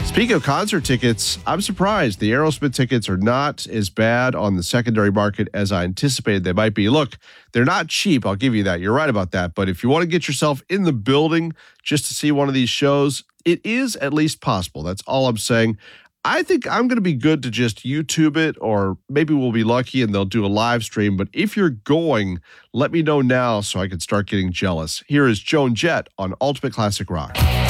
Speaking of concert tickets, I'm surprised the Aerosmith tickets are not as bad on the secondary market as I anticipated they might be. Look, they're not cheap. I'll give you that. You're right about that. But if you want to get yourself in the building just to see one of these shows, it is at least possible. That's all I'm saying. I think I'm going to be good to just YouTube it, or maybe we'll be lucky and they'll do a live stream. But if you're going, let me know now so I can start getting jealous. Here is Joan Jett on Ultimate Classic Rock.